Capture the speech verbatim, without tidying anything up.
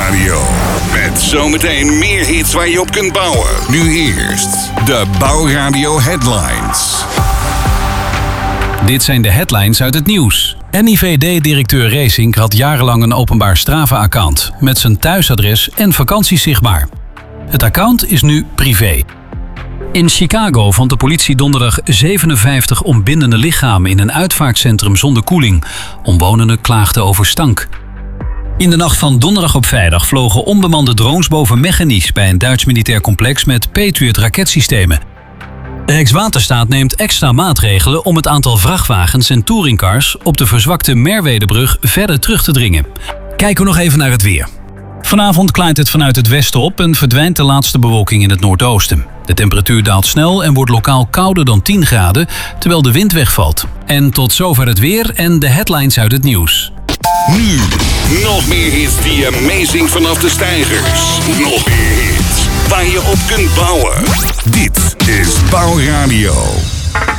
Bouwradio. Met zometeen meer hits waar je op kunt bouwen. Nu eerst de Bouwradio Headlines. Dit zijn de headlines uit het nieuws. N I V D-directeur Reesink had jarenlang een openbaar Strava-account met zijn thuisadres en vakanties zichtbaar. Het account is nu privé. In Chicago vond de politie donderdag zevenenvijftig ontbindende lichamen in een uitvaartcentrum zonder koeling. Omwonenden klaagden over stank. In de nacht van donderdag op vrijdag vlogen onbemande drones boven Mechanisch bij een Duits militair complex met Patriot raketsystemen. Rijkswaterstaat neemt extra maatregelen om het aantal vrachtwagens en touringcars op de verzwakte Merwedebrug verder terug te dringen. Kijken we nog even naar het weer. Vanavond klaart het vanuit het westen op en verdwijnt de laatste bewolking in het noordoosten. De temperatuur daalt snel en wordt lokaal kouder dan tien graden, terwijl de wind wegvalt. En tot zover het weer en de headlines uit het nieuws. Nu, nog meer hits die je meezingt vanaf de steigers. Nog meer hits waar je op kunt bouwen.